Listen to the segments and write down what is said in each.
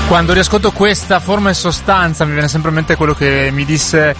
Quando riascolto questa forma e sostanza mi viene sempre in mente quello che mi disse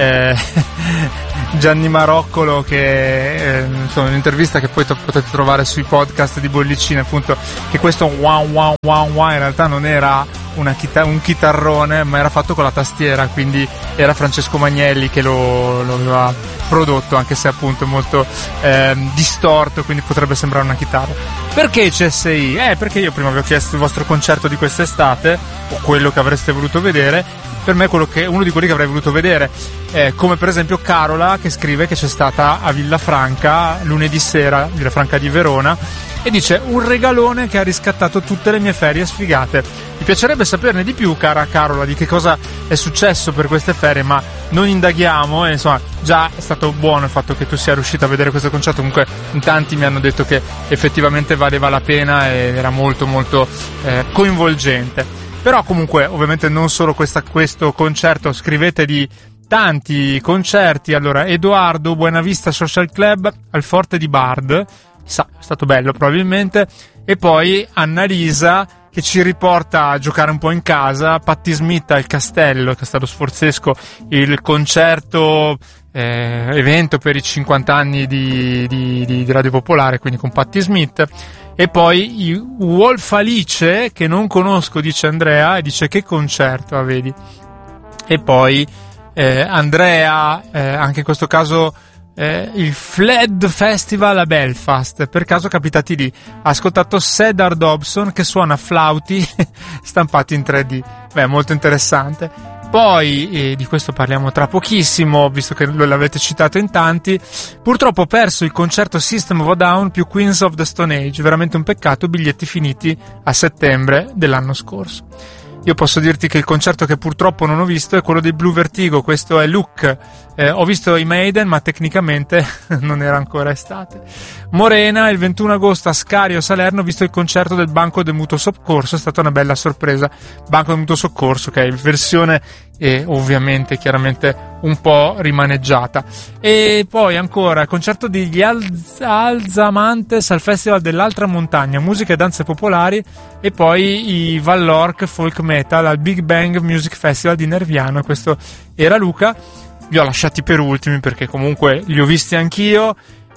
Gianni Maroccolo, che insomma, un'intervista che poi potete trovare sui podcast di Bollicine, appunto, che questo wow wow wow wow in realtà non era un chitarrone, ma era fatto con la tastiera, quindi era Francesco Magnelli che lo aveva prodotto, anche se appunto è molto distorto, quindi potrebbe sembrare una chitarra. Perché CSI? Perché io prima vi ho chiesto il vostro concerto di quest'estate, o quello che avreste voluto vedere. Per me uno di quelli che avrei voluto vedere, come per esempio Carola, che scrive che c'è stata a Villafranca lunedì sera, Villafranca di Verona, e dice: un regalone che ha riscattato tutte le mie ferie sfigate. Mi piacerebbe saperne di più, cara Carola, di che cosa è successo per queste ferie, ma non indaghiamo. E insomma, già è stato buono il fatto che tu sia riuscita a vedere questo concerto. Comunque in tanti mi hanno detto che effettivamente valeva la pena ed era molto molto coinvolgente. Però comunque ovviamente non solo questo concerto, scrivete di tanti concerti. Allora, Edoardo, Buenavista Social Club al Forte di Bard, è stato bello probabilmente. E poi Annalisa, che ci riporta a giocare un po' in casa, Patti Smith al Castello Sforzesco, il concerto evento per i 50 anni di Radio Popolare, quindi con Patti Smith. E poi i Wolf Alice, che non conosco, dice Andrea, e dice: che concerto, vedi. E poi Andrea, anche in questo caso il Fled Festival a Belfast, per caso capitati lì, ha ascoltato Cedar Dobson che suona flauti stampati in 3D. Molto interessante. Poi, di questo parliamo tra pochissimo, visto che l'avete citato in tanti, purtroppo ho perso il concerto System of a Down più Queens of the Stone Age, veramente un peccato, biglietti finiti a settembre dell'anno scorso. Io posso dirti che il concerto che purtroppo non ho visto è quello dei Blue Vertigo, questo è Look. Ho visto i Maiden, ma tecnicamente non era ancora estate. Morena, il 21 agosto a Scario Salerno, ho visto il concerto del Banco del Mutuo Soccorso, è stata una bella sorpresa. Banco del Mutuo Soccorso, che è in versione ovviamente chiaramente un po' rimaneggiata. E poi ancora il concerto degli Alzamantes al Festival dell'Altra Montagna, musica e danze popolari. E poi i Vallorc Folk Metal al Big Bang Music Festival di Nerviano. Questo era Luca. Li ho lasciati per ultimi perché comunque li ho visti anch'io.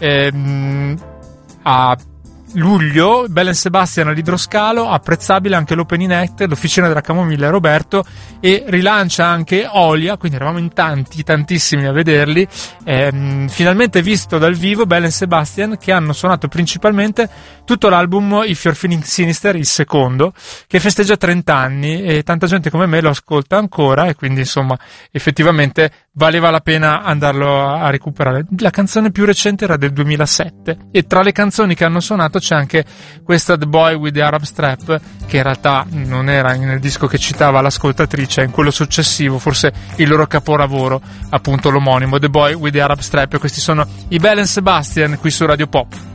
A luglio Belen Sebastian all'Idroscalo, apprezzabile anche l'Opening Act, l'Officina della Camomilla e Roberto, e rilancia anche Olia, quindi eravamo in tantissimi a vederli. Finalmente visto dal vivo Belen Sebastian, che hanno suonato principalmente tutto l'album I Fior Sinister, il secondo, che festeggia 30 anni e tanta gente come me lo ascolta ancora, e quindi insomma effettivamente valeva la pena andarlo a recuperare. La canzone più recente era del 2007 e tra le canzoni che hanno suonato c'è anche questa The Boy with the Arab Strap, che in realtà non era nel disco che citava l'ascoltatrice, in quello successivo, forse il loro capolavoro, appunto l'omonimo The Boy with the Arab Strap. E questi sono i Belen Sebastian qui su Radio Pop.